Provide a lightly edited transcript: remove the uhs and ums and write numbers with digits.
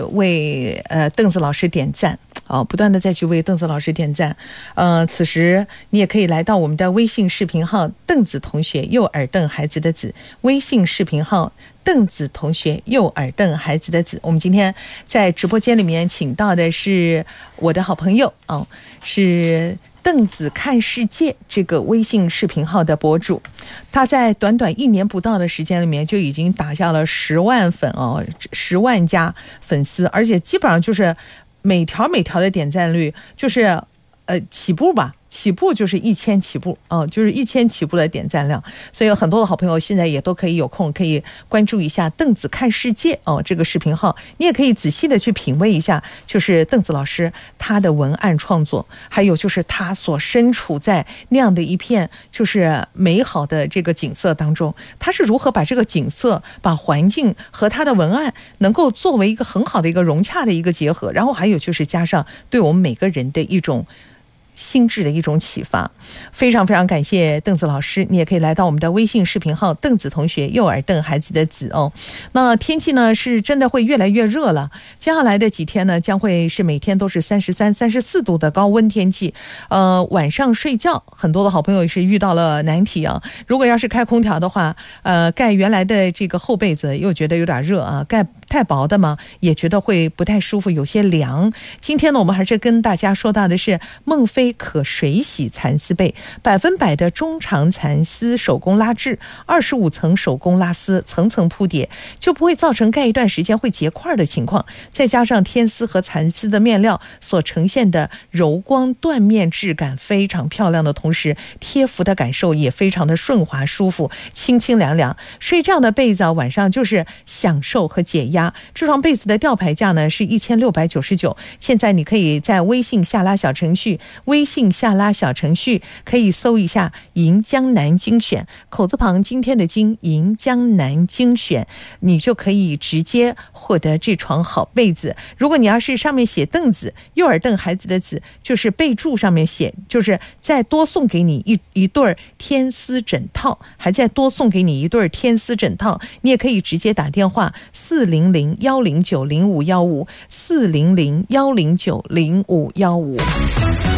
为邓子老师点赞不断的再去为邓子老师点赞。此时你也可以来到我们的微信视频号邓子同学右耳瞪孩子的子，微信视频号邓子同学右耳瞪孩子的子。我们今天在直播间里面请到的是我的好朋友是邓子看世界这个微信视频号的博主，他在短短1年不到的时间里面就已经打下了10万粉10万加粉丝，而且基本上就是每条的点赞率就是起步就是1000起步就是1000起步的点赞量。所以有很多的好朋友现在也都可以有空可以关注一下邓子看世界这个视频号，你也可以仔细的去品味一下，就是邓子老师他的文案创作，还有就是他所身处在那样的一片就是美好的这个景色当中，他是如何把这个景色把环境和他的文案能够作为一个很好的一个融洽的一个结合，然后还有就是加上对我们每个人的一种心智的一种启发。非常非常感谢邓子老师，你也可以来到我们的微信视频号邓子同学右耳瞪孩子的子那天气呢是真的会越来越热了，接下来的几天呢将会是每天都是33、34度的高温天气。晚上睡觉很多的好朋友是遇到了难题如果要是开空调的话盖原来的这个厚被子又觉得有点热盖太薄的嘛也觉得会不太舒服，有些凉。今天呢我们还是跟大家说到的是孟非可水洗蚕丝被，100%的中长蚕丝手工拉制，25层手工拉丝，层层铺叠，就不会造成盖一段时间会结块的情况。再加上天丝和蚕丝的面料所呈现的柔光缎面质感非常漂亮的同时，贴服的感受也非常的顺滑舒服，清清凉凉。睡这样的被子晚上就是享受和解压。这双被子的吊牌价呢是1699，现在你可以在微信下拉小程序可以搜一下银江南精选，口字旁今天的金，银江南精选，你就可以直接获得这床好被子。如果你要是上面写邓子右耳瞪孩子的子，就是备注上面写，就是再多送给你一对天丝枕套，还再多送给你一对天丝枕套。你也可以直接打电话400-109-0515 400-109-0515。